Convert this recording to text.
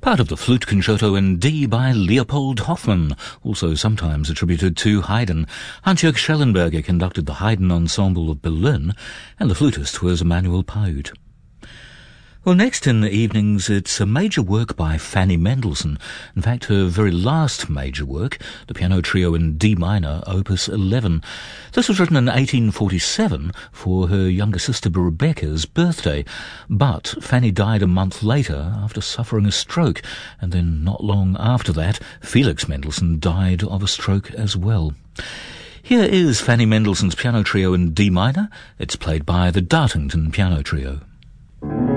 Part of the Flute Concerto in D by Leopold Hoffmann, also sometimes attributed to Haydn. Hans-Jörg Schellenberger conducted the Haydn Ensemble of Berlin, and the flutist was Emanuel Paut. Well, next in the evenings, it's a major work by Fanny Mendelssohn. In fact, her very last major work, the piano trio in D minor, opus 11. This was written in 1847 for her younger sister Rebecca's birthday, but Fanny died a month later after suffering a stroke, and then not long after that, Felix Mendelssohn died of a stroke as well. Here is Fanny Mendelssohn's piano trio in D minor. It's played by the Dartington Piano Trio.